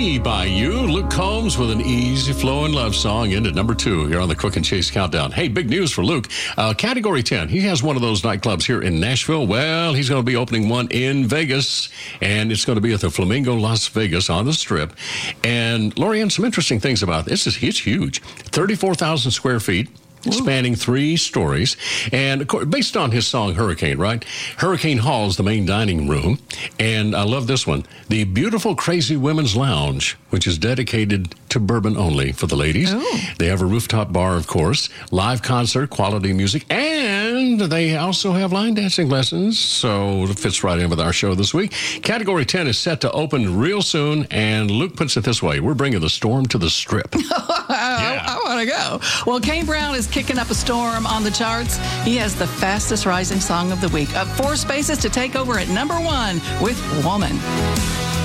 Me by You. Luke Combs with an easy-flowing love song into number 2 here on the Quick and Chase Countdown. Hey, big news for Luke. Category 10. He has one of those nightclubs here in Nashville. Well, he's going to be opening one in Vegas, and it's going to be at the Flamingo Las Vegas on the Strip. And, Lorianne, some interesting things about this. It's huge. 34,000 square feet. Spanning 3 stories. And of course, based on his song Hurricane, right? Hurricane Hall is the main dining room. And I love this one. The Beautiful Crazy Women's Lounge, which is dedicated to bourbon only for the ladies. Ooh. They have a rooftop bar, of course, live concert, quality music, and they also have line dancing lessons. So it fits right in with our show this week. Category 10 is set to open real soon. And Luke puts it this way. We're bringing the storm to the Strip. I want to go. Well, Kane Brown is kicking up a storm on the charts. He has the fastest rising song of the week, up 4 spaces to take over at number 1 with Woman.